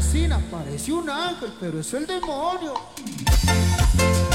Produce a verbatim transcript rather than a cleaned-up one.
vecina parece un ángel, pero es el demonio.